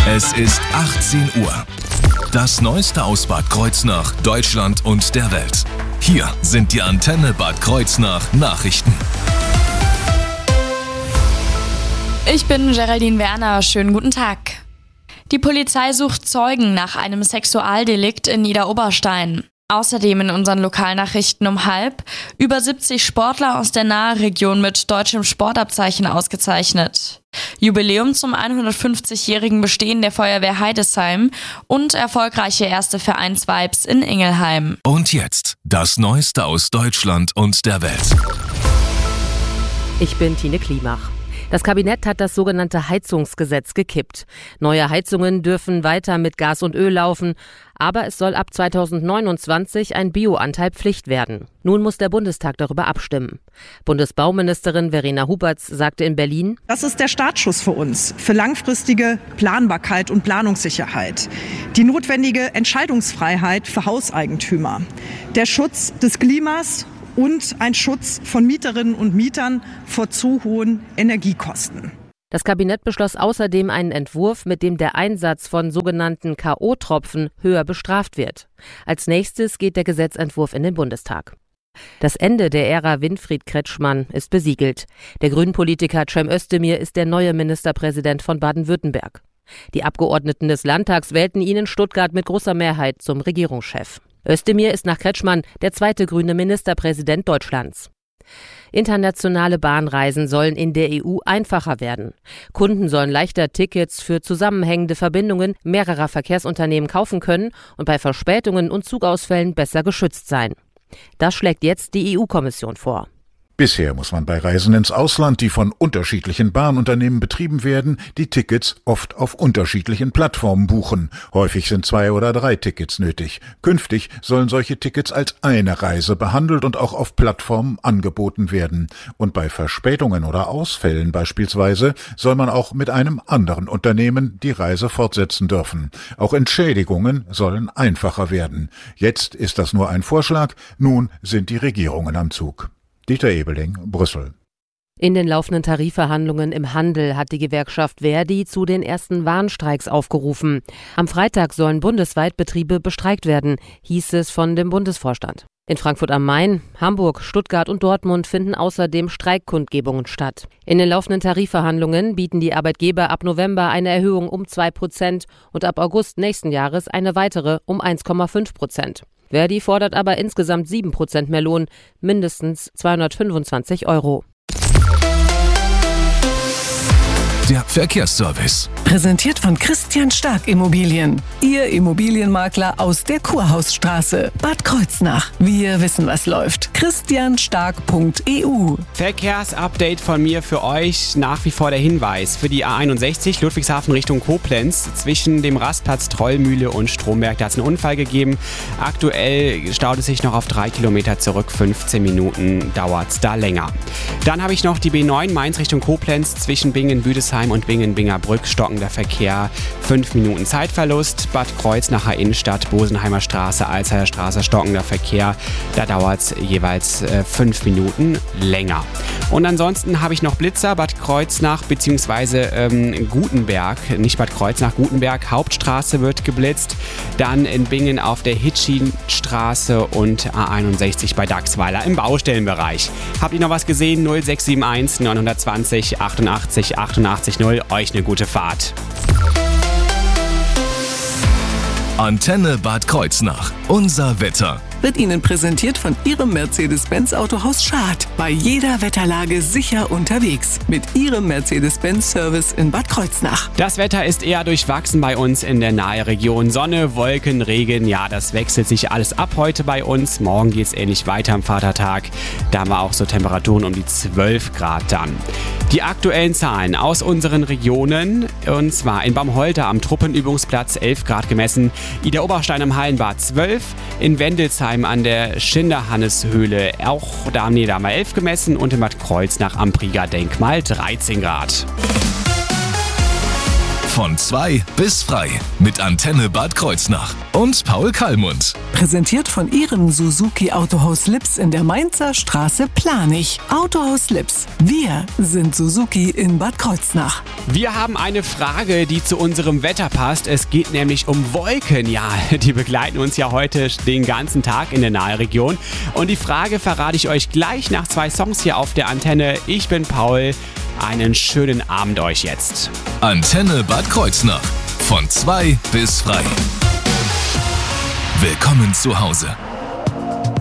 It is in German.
Es ist 18 Uhr. Das Neueste aus Bad Kreuznach, Deutschland und der Welt. Hier sind die Antenne Bad Kreuznach Nachrichten. Ich bin Geraldine Werner, schönen guten Tag. Die Polizei sucht Zeugen nach einem Sexualdelikt in Niederoberstein. Außerdem in unseren Lokalnachrichten um 12:30 über 70 Sportler aus der Nahregion mit deutschem Sportabzeichen ausgezeichnet. Jubiläum zum 150-jährigen Bestehen der Feuerwehr Heidesheim und erfolgreiche erste Vereinsvibes in Ingelheim. Und jetzt das Neueste aus Deutschland und der Welt. Ich bin Tine Klimach. Das Kabinett hat das sogenannte Heizungsgesetz gekippt. Neue Heizungen dürfen weiter mit Gas und Öl laufen, aber es soll ab 2029 ein Bioanteil Pflicht werden. Nun muss der Bundestag darüber abstimmen. Bundesbauministerin Verena Huberts sagte in Berlin: Das ist der Startschuss für uns, für langfristige Planbarkeit und Planungssicherheit. Die notwendige Entscheidungsfreiheit für Hauseigentümer. Der Schutz des Klimas und ein Schutz von Mieterinnen und Mietern vor zu hohen Energiekosten. Das Kabinett beschloss außerdem einen Entwurf, mit dem der Einsatz von sogenannten K.O.-Tropfen höher bestraft wird. Als nächstes geht der Gesetzentwurf in den Bundestag. Das Ende der Ära Winfried Kretschmann ist besiegelt. Der Grünen-Politiker Cem Özdemir ist der neue Ministerpräsident von Baden-Württemberg. Die Abgeordneten des Landtags wählten ihn in Stuttgart mit großer Mehrheit zum Regierungschef. Özdemir ist nach Kretschmann der zweite grüne Ministerpräsident Deutschlands. Internationale Bahnreisen sollen in der EU einfacher werden. Kunden sollen leichter Tickets für zusammenhängende Verbindungen mehrerer Verkehrsunternehmen kaufen können und bei Verspätungen und Zugausfällen besser geschützt sein. Das schlägt jetzt die EU-Kommission vor. Bisher muss man bei Reisen ins Ausland, die von unterschiedlichen Bahnunternehmen betrieben werden, die Tickets oft auf unterschiedlichen Plattformen buchen. Häufig sind 2 oder 3 Tickets nötig. Künftig sollen solche Tickets als eine Reise behandelt und auch auf Plattformen angeboten werden. Und bei Verspätungen oder Ausfällen beispielsweise soll man auch mit einem anderen Unternehmen die Reise fortsetzen dürfen. Auch Entschädigungen sollen einfacher werden. Jetzt ist das nur ein Vorschlag, nun sind die Regierungen am Zug. Dieter Ebeling, Brüssel. In den laufenden Tarifverhandlungen im Handel hat die Gewerkschaft Verdi zu den ersten Warnstreiks aufgerufen. Am Freitag sollen bundesweit Betriebe bestreikt werden, hieß es von dem Bundesvorstand. In Frankfurt am Main, Hamburg, Stuttgart und Dortmund finden außerdem Streikkundgebungen statt. In den laufenden Tarifverhandlungen bieten die Arbeitgeber ab November eine Erhöhung um 2% und ab August nächsten Jahres eine weitere um 1,5%. Verdi fordert aber insgesamt 7% mehr Lohn, mindestens 225 €. Der Verkehrsservice. Präsentiert von Christian Stark Immobilien. Ihr Immobilienmakler aus der Kurhausstraße, Bad Kreuznach. Wir wissen, was läuft. christianstark.eu. Verkehrsupdate von mir für euch. Nach wie vor der Hinweis für die A61 Ludwigshafen Richtung Koblenz zwischen dem Rastplatz Trollmühle und Stromberg. Da hat es einen Unfall gegeben. Aktuell staut es sich noch auf 3 Kilometer zurück. 15 Minuten dauert es da länger. Dann habe ich noch die B9 Mainz Richtung Koblenz zwischen Bingen-Büdesheim und Bingen-Bingerbrück, stockender Verkehr, 5 Minuten Zeitverlust. Bad Kreuznacher Innenstadt, Bosenheimer Straße, Alzheimer Straße, stockender Verkehr. Da dauert es jeweils 5 Minuten länger. Und ansonsten habe ich noch Blitzer, Bad Kreuznach bzw. Gutenberg, nicht Bad Kreuznach, Gutenberg, Hauptstraße wird geblitzt. Dann in Bingen auf der Hitschinstraße und A61 bei Dachsweiler im Baustellenbereich. Habt ihr noch was gesehen? 0671 920 88 88 0. Euch eine gute Fahrt. Antenne Bad Kreuznach. Unser Wetter. Wird Ihnen präsentiert von Ihrem Mercedes-Benz Autohaus Schad. Bei jeder Wetterlage sicher unterwegs. Mit Ihrem Mercedes-Benz-Service in Bad Kreuznach. Das Wetter ist eher durchwachsen bei uns in der Nahregion. Sonne, Wolken, Regen, ja, das wechselt sich alles ab heute bei uns. Morgen geht es ähnlich weiter am Vatertag. Da haben wir auch so Temperaturen um die 12 Grad dann. Die aktuellen Zahlen aus unseren Regionen, und zwar in Bamholter am Truppenübungsplatz 11 Grad gemessen, Ida Oberstein am Hallenbad 12, in Wendelsheim an der Schinderhanneshöhle auch da haben wir 11 gemessen und in Bad Kreuznach am Prieger Denkmal 13 Grad. Von 2 bis frei mit Antenne Bad Kreuznach und Paul Kallmund. Präsentiert von Ihrem Suzuki Autohaus Lips in der Mainzer Straße Planich. Autohaus Lips. Wir sind Suzuki in Bad Kreuznach. Wir haben eine Frage, die zu unserem Wetter passt. Es geht nämlich um Wolken. Ja, die begleiten uns ja heute den ganzen Tag in der Nahregion. Und die Frage verrate ich euch gleich nach 2 Songs hier auf der Antenne. Ich bin Paul. Einen schönen Abend euch jetzt. Antenne Bad Kreuznach. Von 2 bis frei. Willkommen zu Hause.